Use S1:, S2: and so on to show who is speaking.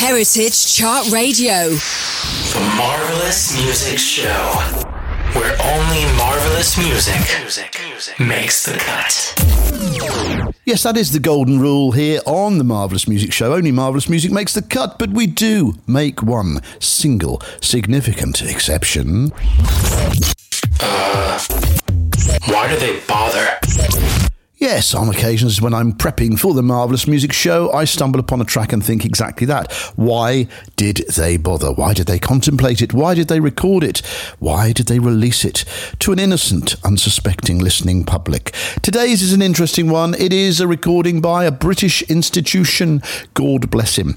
S1: Heritage Chart Radio.
S2: The Marvelous Music Show, where only marvelous music makes the cut.
S3: Yes, that is the golden rule here on the Marvellous Music Show. Only marvellous music makes the cut, but we do make one single significant exception.
S2: Why do they bother?
S3: Yes, on occasions when I'm prepping for the Marvellous Music Show, I stumble upon a track and think exactly that. Why did they bother? Why did they contemplate it? Why did they record it? Why did they release it to an innocent, unsuspecting listening public? Today's is an interesting one. It is a recording by a British institution, God bless him.